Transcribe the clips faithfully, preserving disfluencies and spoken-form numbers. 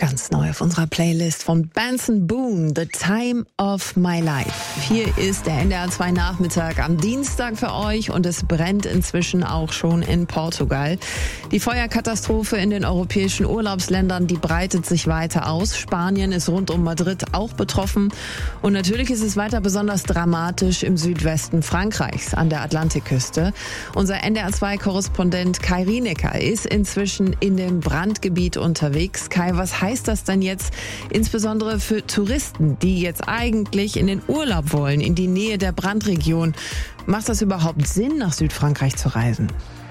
Ganz neu auf unserer Playlist von Benson Boone, The Time of My Life. Hier ist der N D R zwei Nachmittag am Dienstag für euch und es brennt inzwischen auch schon in Portugal. Die Feuerkatastrophe in den europäischen Urlaubsländern, die breitet sich weiter aus. Spanien ist rund um Madrid auch betroffen. Und natürlich ist es weiter besonders dramatisch im Südwesten Frankreichs an der Atlantikküste. Unser N D R zwei Korrespondent Kai Rienecker ist inzwischen in dem Brandgebiet unterwegs. Kai, was heißt das denn jetzt insbesondere für Touristen, die jetzt eigentlich in den Urlaub wollen, in die Nähe der Brandregion? Macht das überhaupt Sinn, nach Südfrankreich zu reisen?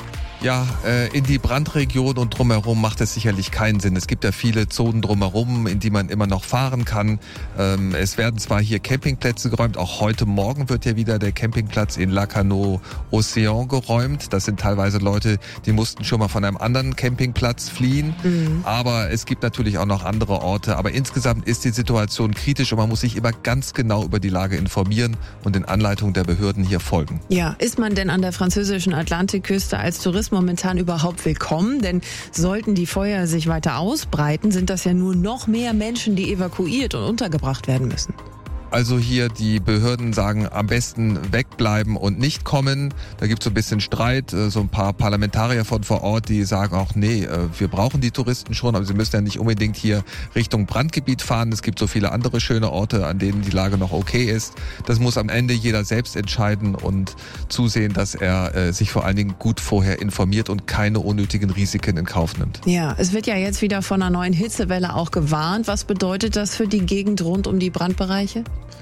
Ja, äh, in die Brandregion und drumherum macht es sicherlich keinen Sinn. Es gibt ja viele Zonen drumherum, in die man immer noch fahren kann. Ähm, es werden zwar hier Campingplätze geräumt, auch heute Morgen wird ja wieder der Campingplatz in Lacanau Océan geräumt. Das sind teilweise Leute, die mussten schon mal von einem anderen Campingplatz fliehen. Mhm. Aber es gibt natürlich auch noch andere Orte. Aber insgesamt ist die Situation kritisch und man muss sich immer ganz genau über die Lage informieren und den Anleitungen der Behörden hier folgen. Ja, ist man denn an der französischen Atlantikküste als Tourist momentan überhaupt willkommen? Denn sollten die Feuer sich weiter ausbreiten, sind das ja nur noch mehr Menschen, die evakuiert und untergebracht werden müssen. Also hier die Behörden sagen, am besten wegbleiben und nicht kommen. Da gibt es so ein bisschen Streit. So ein paar Parlamentarier von vor Ort, die sagen auch, nee, wir brauchen die Touristen schon, aber sie müssen ja nicht unbedingt hier Richtung Brandgebiet fahren. Es gibt so viele andere schöne Orte, an denen die Lage noch okay ist. Das muss am Ende jeder selbst entscheiden und zusehen, dass er sich vor allen Dingen gut vorher informiert und keine unnötigen Risiken in Kauf nimmt. Ja, es wird ja jetzt wieder von einer neuen Hitzewelle auch gewarnt. Was bedeutet das für die Gegend rund um die Brandbereiche?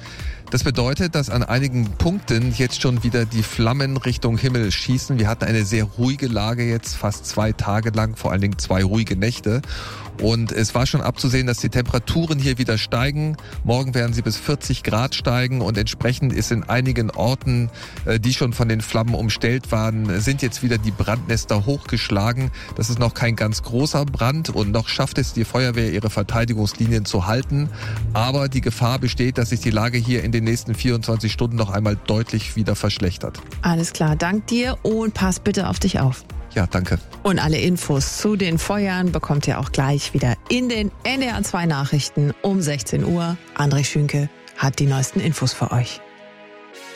Das bedeutet, dass an einigen Punkten jetzt schon wieder die Flammen Richtung Himmel schießen. Wir hatten eine sehr ruhige Lage jetzt, fast zwei Tage lang, vor allen Dingen zwei ruhige Nächte. Und es war schon abzusehen, dass die Temperaturen hier wieder steigen. Morgen werden sie bis vierzig Grad steigen und entsprechend ist in einigen Orten, die schon von den Flammen umstellt waren, sind jetzt wieder die Brandnester hochgeschlagen. Das ist noch kein ganz großer Brand und noch schafft es die Feuerwehr, ihre Verteidigungslinien zu halten. Aber die Gefahr besteht, dass sich die Lage hier in den nächsten vierundzwanzig Stunden noch einmal deutlich wieder verschlechtert. Alles klar, dank dir und pass bitte auf dich auf. Ja, danke. Und alle Infos zu den Feuern bekommt ihr auch gleich wieder in den N D R zwei Nachrichten um sechzehn Uhr. André Schünke hat die neuesten Infos für euch.